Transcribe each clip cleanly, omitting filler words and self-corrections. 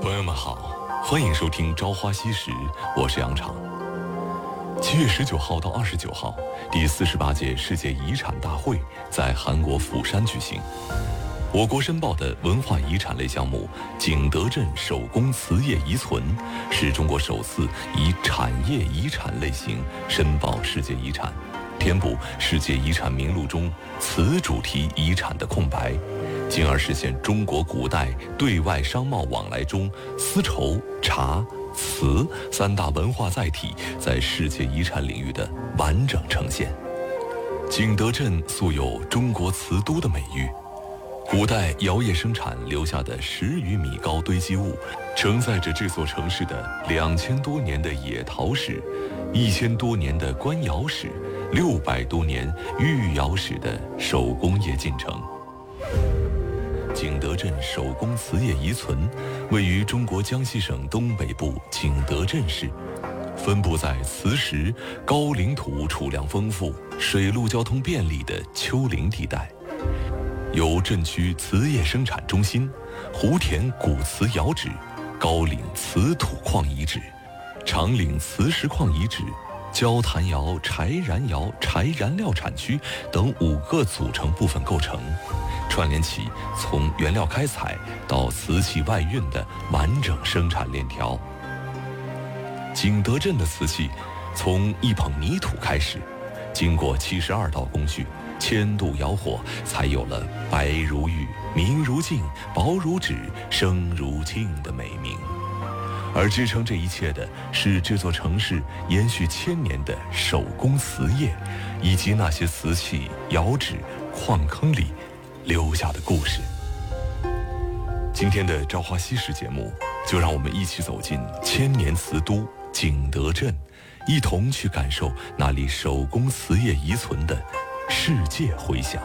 朋友们好，欢迎收听《朝花夕拾》，我是杨常。7月19号到29号，第48届世界遗产大会在韩国釜山举行。我国申报的文化遗产类项目景德镇手工瓷业遗存，是中国首次以产业遗产类型申报世界遗产，填补世界遗产名录中瓷主题遗产的空白，进而实现中国古代对外商贸往来中丝绸、茶、瓷三大文化载体在世界遗产领域的完整呈现。景德镇素有中国瓷都的美誉，古代窑业生产留下的10余米高堆积物，承载着这座城市的2000多年的冶陶史、1000多年的官窑史、600多年御窑史的手工业进程。景德镇手工瓷业遗存位于中国江西省东北部景德镇市，分布在磁石、高岭土储量丰富、水陆交通便利的丘陵地带。有镇区瓷业生产中心、湖田古瓷窑址、高岭瓷土矿遗址、长岭瓷石矿遗址、焦坛窑、柴燃窑、柴燃料产区等5个组成部分构成，串联起从原料开采到瓷器外运的完整生产链条。景德镇的瓷器从一捧泥土开始，经过72道工序，1000度窑火，才有了白如玉、明如镜、薄如纸、声如磬的美名。而支撑这一切的是这座城市延续1000年的手工瓷业，以及那些瓷器、窑址、矿坑里留下的故事。今天的朝花夕拾节目，就让我们一起走进1000年瓷都景德镇，一同去感受那里手工瓷业遗存的世界回响。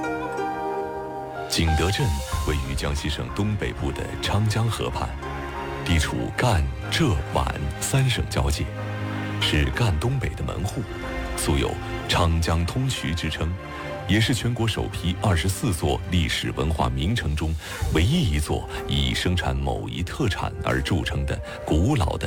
景德镇位于江西省东北部的长江河畔，地处赣、浙、皖3省交界，是赣东北的门户，素有长江通衢之称，也是全国首批24座历史文化名城中唯一一座以生产某一特产而著称的古老的